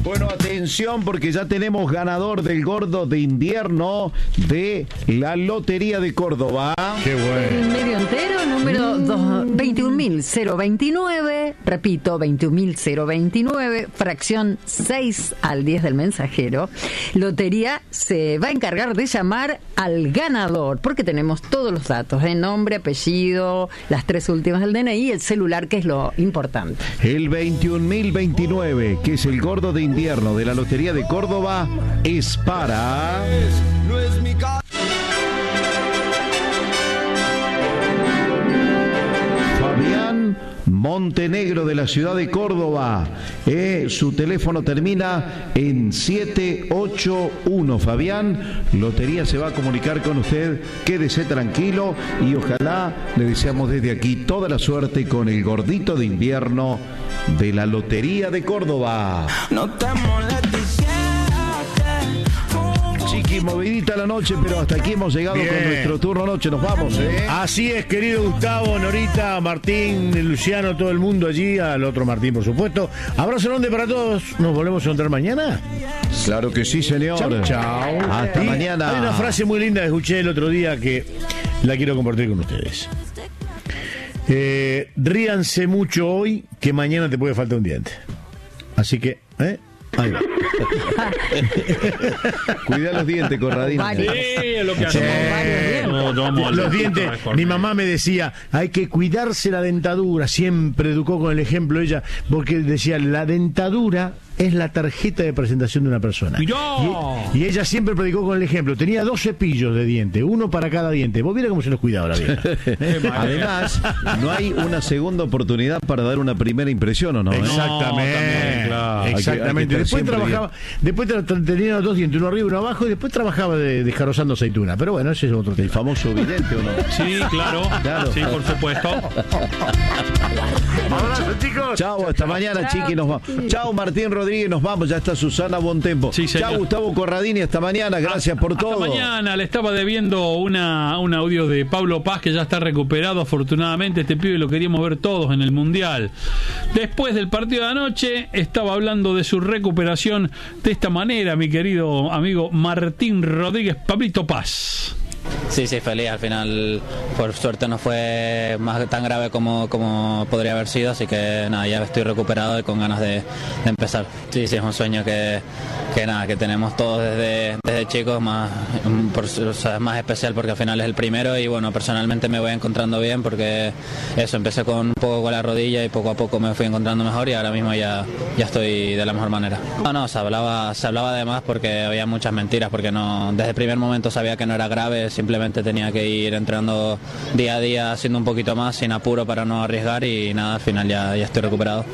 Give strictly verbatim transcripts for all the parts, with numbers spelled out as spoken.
Bueno, atención porque ya tenemos ganador del gordo de invierno de la Lotería de Córdoba. Qué bueno. El medio entero, número mm. veintiún mil veintinueve, repito, veintiún mil veintinueve, fracción seis al diez del mensajero. Lotería se va a encargar de llamar al ganador, porque tenemos todos los datos, ¿eh? Nombre, apellido, las tres últimas del D N I y el celular, que es lo importante. El veintiún mil veintinueve, que es el gordo de invierno de la Lotería de Córdoba, es para... No es mi ca... Fabián Montenegro, de la ciudad de Córdoba. Eh, su teléfono termina en siete ocho uno. Fabián, Lotería se va a comunicar con usted. Quédese tranquilo y ojalá le deseamos desde aquí toda la suerte con el gordito de invierno de la Lotería de Córdoba. No te molestes. Chiqui, movidita la noche, pero hasta aquí hemos llegado. Bien. Con nuestro turno noche. Nos vamos, ¿eh? Así es, querido Gustavo, Norita, Martín, Luciano, todo el mundo allí, al otro Martín, por supuesto. Abrazo grande para todos. ¿Nos volvemos a encontrar mañana? Claro que sí, señor. Chao, chao. Hasta y mañana. Hay una frase muy linda que escuché el otro día que la quiero compartir con ustedes. Eh, ríanse mucho hoy, que mañana te puede faltar un diente. Así que, ¿eh? Ahí va. Cuida los dientes, Corradini. Sí, es lo que hacemos. Sí. No, no, los dientes. Mi mamá me decía, hay que cuidarse la dentadura. Siempre educó con el ejemplo ella, porque decía, la dentadura es la tarjeta de presentación de una persona. Y, y ella siempre predicó con el ejemplo. Tenía dos cepillos de diente, uno para cada diente. Vos vieras cómo se los cuidaba la vieja. Además, no hay una segunda oportunidad para dar una primera impresión, ¿o no? Exactamente. No, también, claro. Exactamente. Hay que, hay que después trabajaba, bien. después tra- tenía los dos dientes, uno arriba y uno abajo, y después trabajaba de, descarozando aceituna. Pero bueno, ese es otro tema. El famoso vidente, ¿o no? Sí, claro. claro. Sí, por supuesto. Abrazo, chicos. Chao, hasta mañana, Chao, Chiqui. Nos vamos. Chao, Martín Rodríguez, nos vamos. Ya está Susana Bontempo. Sí, chao, Gustavo Corradini, hasta mañana. Gracias por hasta todo. Hasta mañana. Le estaba debiendo una, un audio de Pablo Paz, que ya está recuperado, afortunadamente. Este pibe lo queríamos ver todos en el Mundial. Después del partido de anoche, estaba hablando de su recuperación de esta manera, mi querido amigo Martín Rodríguez. Pablito Paz. Sí, sí, feliz. Al final, por suerte, no fue más tan grave como, como podría haber sido, así que nada, ya estoy recuperado y con ganas de, de empezar. Sí, sí, es un sueño que, que nada, que tenemos todos desde, desde chicos, más, por, o sea, es más especial porque al final es el primero y bueno, personalmente me voy encontrando bien porque eso, empecé con un poco con la rodilla y poco a poco me fui encontrando mejor y ahora mismo ya, ya estoy de la mejor manera. No, no, se hablaba, se hablaba de más porque había muchas mentiras, porque no, desde el primer momento sabía que no era grave, simplemente tenía que ir entrenando día a día, haciendo un poquito más, sin apuro para no arriesgar y nada, al final ya, ya estoy recuperado.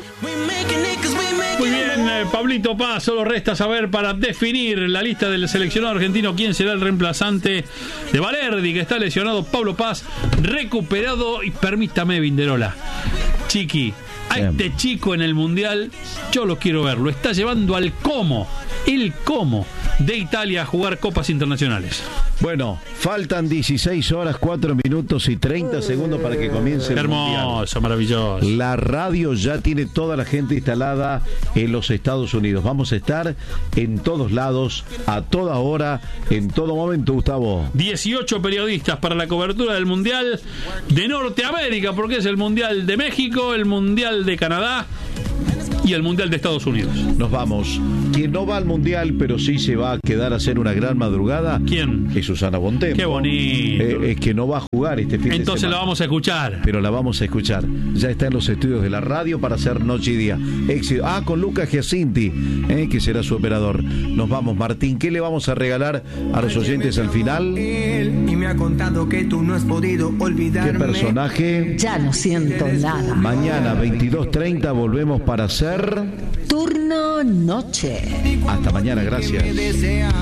Muy bien, eh, Pablito Paz, solo resta saber para definir la lista del seleccionado argentino quién será el reemplazante de Valerdi, que está lesionado. Pablo Paz, recuperado, y permítame, Vinderola, Chiqui, a este chico en el Mundial, yo lo quiero ver, lo está llevando al Como, el Como de Italia a jugar copas internacionales. Bueno, faltan dieciséis horas, cuatro minutos y treinta segundos para que comience el Hermoso, Mundial. Maravilloso. La radio ya tiene toda la gente instalada en los Estados Unidos. Vamos a estar en todos lados, a toda hora, en todo momento, Gustavo. dieciocho periodistas para la cobertura del Mundial de Norteamérica, porque es el Mundial de México, el Mundial de Canadá y el Mundial de Estados Unidos. Nos vamos. Quien no va al Mundial, pero sí se va a quedar a hacer una gran madrugada. ¿Quién? Es Susana Bontempo. Qué bonito. Eh, es que no va a jugar este fin Entonces de semana. la vamos a escuchar. Pero la vamos a escuchar. Ya está en los estudios de la radio para hacer noche y día. Éxito. Ah, con Lucas Giacinti, eh, que será su operador. Nos vamos, Martín. ¿Qué le vamos a regalar a los oyentes al final? Y me ha contado que tú no has podido olvidarme. ¿Qué personaje? Ya no siento nada. Mañana, veintidós treinta, volvemos para hacer Turno noche. Hasta mañana, gracias.